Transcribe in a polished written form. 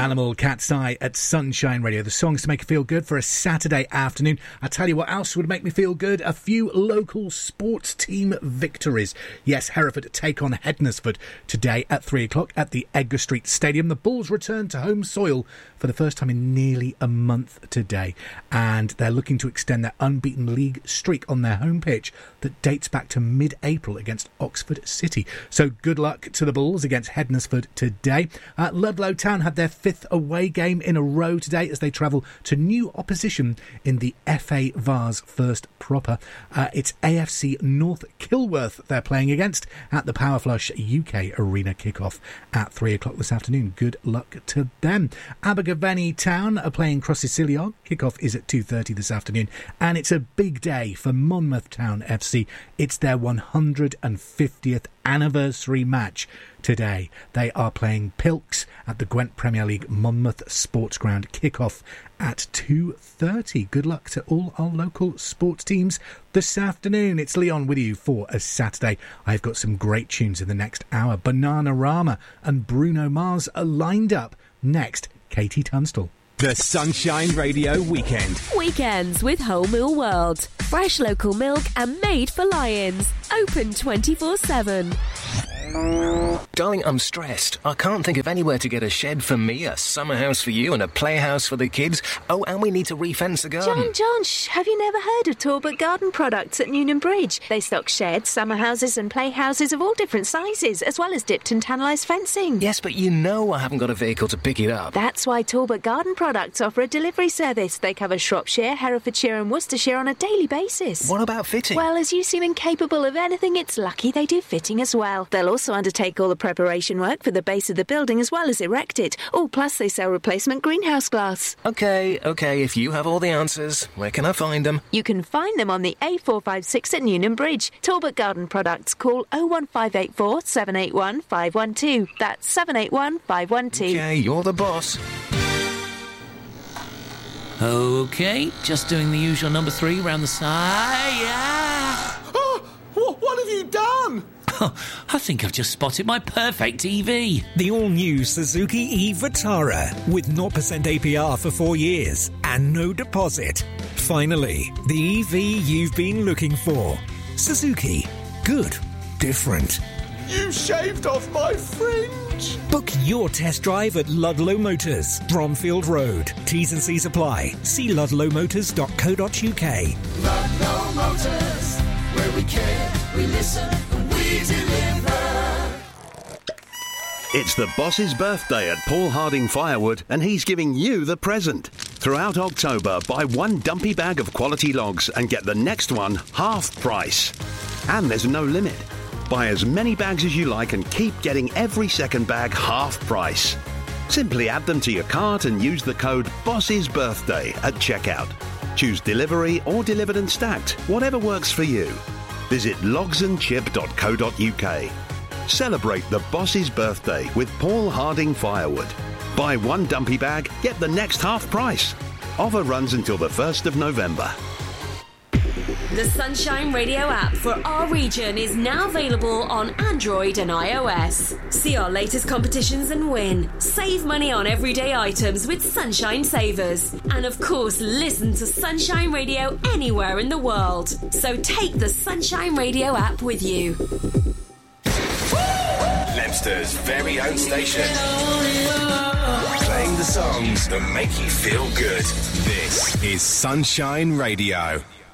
Manimal, Cat's Eye at Sunshine Radio. The songs to make you feel good for a Saturday afternoon. I tell you what else would make me feel good. A few local sports team victories. Yes, Hereford take on Hednesford today at 3 o'clock at the Edgar Street Stadium. The Bulls return to home soil for the first time in nearly a month today. And they're looking to extend their unbeaten league streak on their home pitch that dates back to mid-April against Oxford City. So good luck to the Bulls against Hednesford today. Ludlow Town had their 5th away game in a row today as they travel to new opposition in the FA Vars first proper. It's AFC North Kilworth they're playing against at the Powerflush UK Arena kickoff at 3 o'clock this afternoon. Good luck to them. Abergavenny Town are playing Crossy-Silliog. Kickoff is at 2:30 this afternoon, and it's a big day for Monmouth Town FC. It's their 150th anniversary match today. They are playing Pilks at the Gwent Premier League Monmouth Sports Ground. Kickoff at 2:30. Good luck to all our local sports teams this afternoon. It's Leon with you for a Saturday. I've got some great tunes in the next hour. Bananarama and Bruno Mars are lined up. Next, Katie Tunstall. The Sunshine Radio Weekend. Weekends with Whole Mill World. Fresh local milk and made for lions. Open 24/7. Darling, I'm stressed. I can't think of anywhere to get a shed for me, a summer house for you, and a playhouse for the kids. Oh, and we need to re-fence the garden. John, have you never heard of Talbot Garden Products at Newnham Bridge? They stock sheds, summer houses and playhouses of all different sizes, as well as dipped and tannelised fencing. Yes, but you know I haven't got a vehicle to pick it up. That's why Talbot Garden Products offer a delivery service. They cover Shropshire, Herefordshire and Worcestershire on a daily basis. What about fitting? Well, as you seem incapable of anything, it's lucky they do fitting as well. They'll also undertake all the preparation work for the base of the building as well as erect it. Oh, plus they sell replacement greenhouse glass. OK, if you have all the answers, where can I find them? You can find them on the A456 at Newnham Bridge. Talbot Garden Products. Call 01584 781 512. That's 781 512. OK, you're the boss. OK, just doing the usual number 3 round the side. Yeah. Oh, what have you done? I think I've just spotted my perfect EV. The all-new Suzuki e-Vitara with 0% APR for 4 years and no deposit. Finally, the EV you've been looking for. Suzuki. Good. Different. You shaved off my fringe. Book your test drive at Ludlow Motors, Bromfield Road. T's and C's apply. See ludlowmotors.co.uk. Ludlow Motors, where we care, we listen, and we deliver. It's the boss's birthday at Paul Harding Firewood, and he's giving you the present. Throughout October, buy 1 dumpy bag of quality logs and get the next one half price. And there's no limit. Buy as many bags as you like and keep getting every second bag half price. Simply add them to your cart and use the code Boss's Birthday at checkout. Choose delivery or delivered and stacked, whatever works for you. Visit logsandchip.co.uk. Celebrate the Boss's Birthday with Paul Harding Firewood. Buy 1 dumpy bag, get the next half price. Offer runs until the 1st of November. The Sunshine Radio app for our region is now available on Android and iOS. See our latest competitions and win. Save money on everyday items with Sunshine Savers. And of course, listen to Sunshine Radio anywhere in the world. So take the Sunshine Radio app with you. Leicester's very own station. Playing the songs that make you feel good. This is Sunshine Radio.